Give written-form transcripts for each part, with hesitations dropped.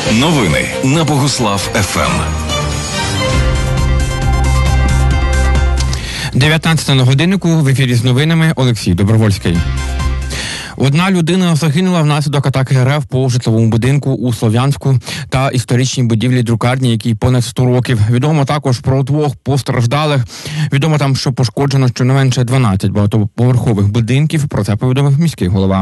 Новини на Богуслав ФМ. 19 на годиннику, в ефірі з новинами Олексій Добровольський. Одна людина загинула внаслідок атаки РФ по житловому будинку у Слов'янську та історичній будівлі друкарні, якій понад 100 років. Відомо також про 2 постраждалих. Відомо там, що пошкоджено щонайменше 12 багатоповерхових будинків. Про це повідомив міський голова.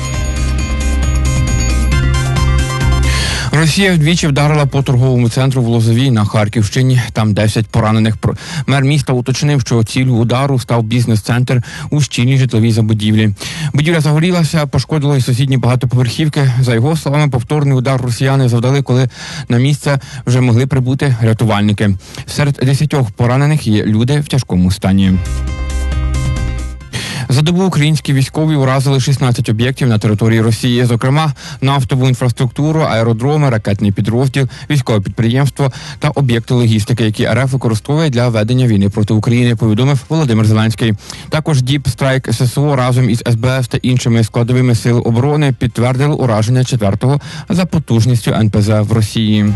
Росія вдвічі вдарила по торговому центру в Лозовій на Харківщині. Там 10 поранених. Мер міста уточнив, що ціллю удару став бізнес-центр у щільній житловій забудівлі. Будівля загорілася, пошкодила й сусідні багатоповерхівки. За його словами, повторний удар росіяни завдали, коли на місце вже могли прибути рятувальники. Серед 10 поранених є люди в тяжкому стані. За добу українські військові уразили 16 об'єктів на території Росії, зокрема нафтову інфраструктуру, аеродроми, ракетний підрозділ, військове підприємство та об'єкти логістики, які РФ використовує для ведення війни проти України, повідомив Володимир Зеленський. Також Deep Strike ССО разом із СБС та іншими складовими сил оборони підтвердили ураження 4-го за потужністю НПЗ в Росії.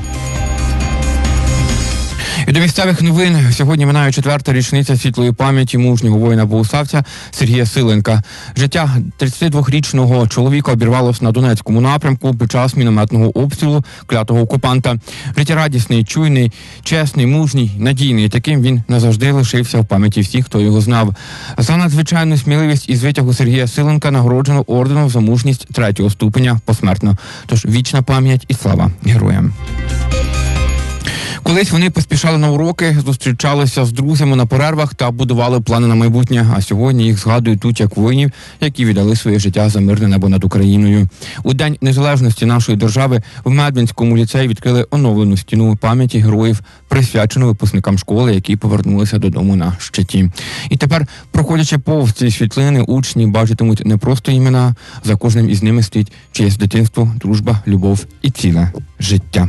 І до місцевих новин. Сьогодні минає 4-та річниця світлої пам'яті мужнього воїна-богуславця Сергія Силенка. Життя 32-річного чоловіка обірвалося на Донецькому напрямку під час мінометного обстрілу клятого окупанта. Життєрадісний, чуйний, чесний, мужній, надійний. Таким він назавжди лишився в пам'яті всіх, хто його знав. За надзвичайну сміливість із витягу Сергія Силенка нагороджено орденом за мужність 3-го ступеня посмертно. Тож вічна пам'ять і слава героям. Колись вони поспішали на уроки, зустрічалися з друзями на перервах та будували плани на майбутнє, а сьогодні їх згадують тут як воїнів, які віддали своє життя за мирне небо над Україною. У День незалежності нашої держави в Медвинському ліцеї відкрили оновлену стіну пам'яті героїв, присвячену випускникам школи, які повернулися додому на щиті. І тепер, проходячи повз ці світлини, учні бачитимуть не просто імена, за кожним із ними стоїть чиєсь дитинство, дружба, любов і ціле життя.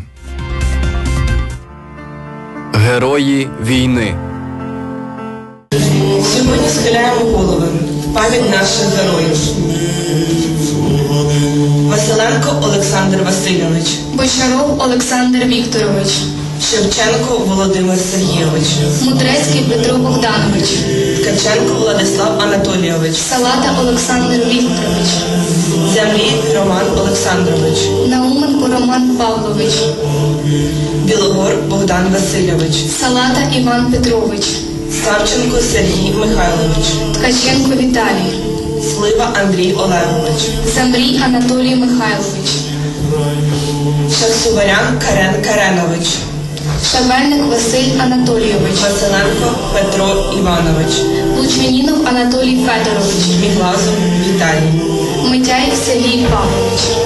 Герої війни. Сьогодні схиляємо голови. Пам'ять наших героїв. Василенко Олександр Васильович. Бочаров Олександр Вікторович. Шевченко Володимир Сергійович. Мудрецький Петро Богданович. Ткаченко Владислав Анатолійович. Салата Олександр Вікторович. Землій Роман Олександрович. Науменко Роман Павлович. Білогор Богдан Васильович. Салата Іван Петрович. Савченко Сергій Михайлович. Ткаченко Віталій. Слива Андрій Олегович. Замрій Анатолій Михайлович. Шахсуварян Карен Каренович. Шавельник Василь Анатолійович. Василенко Петро Іванович. Лучвінінов Анатолій Федорович. Міглазов Віталій. Митяєв Сергій Павлович.